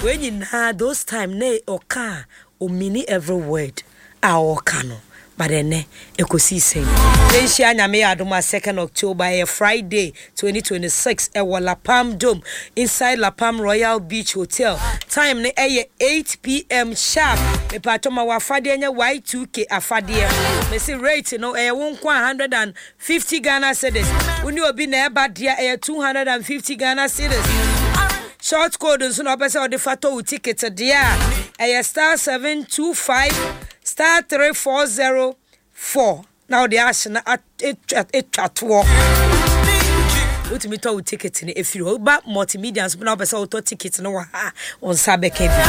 when you had those time ne oka o mini every word a oka no but then ekosi sen then she anyame adoma 2nd October a Friday 2026 e La Palm Dome inside La Palm Royal Beach Hotel time ne 8 p.m. sharp me patoma wa afade nya Y2K afade me say rate no e won kwa 150 Ghana cedis uni obi na eba dia e 250 Ghana cedis short code so no pese o de fato ticket dia e star 725 star 3404 now the action etwatwo what me to ticket ni if you ba multimedia so now pese o to ticket no wa on sabeka bi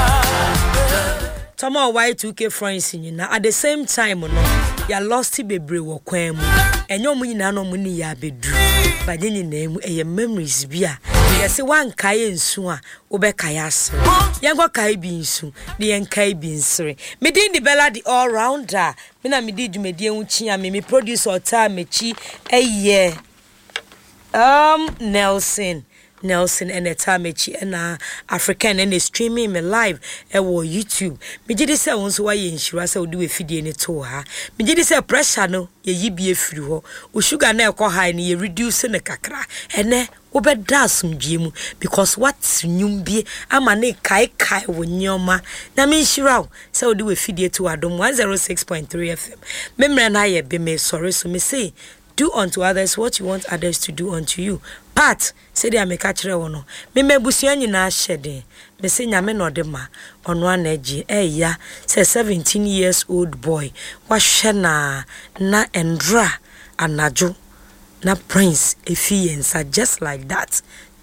Tomo Y2K friends nyina at the same time no ya lost bebre wo kwan mu enyo mu nyina no mu ni ya bedu ba nyina mu eye memories bia yesi wan kai nsu a obeka ya asre yengo kai bi nsu de yen kai bi nsre me din di bella the all rounder me na me di dwumadi enwu chia me producer ota mechi eye Nelson and Etamechi and African and streaming me live YouTube. Me did say once why insure say do a video ni to her. Me did say pressure no ye be a free ho. O sugar na ko high ni ye reduce ne kakra. Ene obeda sumdie because what nyum bi ama ne kai wo nyoma. Na me insure say do a video to Adom 106.3 FM. Memre na ye be me sorry so me say do unto others what you want others to do unto you. Pat say they make catch no. Me mebusia nyina hyede. Me say nyame no de ma ono anaji ya say 17 years old boy. Wahwe na endra anajo na Prince Efiensa just like that.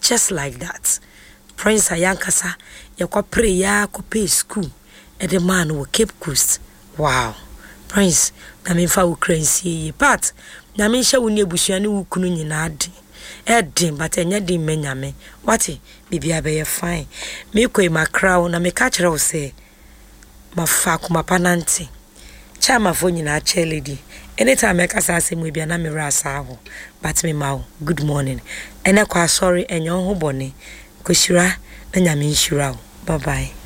Prince ayankasa yakwa pray ya ko pay school e the man wo Cape Coast. Wow. Prince na me fa wo kransie Pat na me hye wo ne busua ne wo kunu nyina ade edim but enya dim menyame wati bibia be fine me koi makrawo na me ka kire wo se mafa kuma pananti chama fo nyina cheledi anytime me kasa asem bia na me rasa ho but me mawo good morning ene kwa sorry enyo ho bone ko shira na nyame nshira bye bye.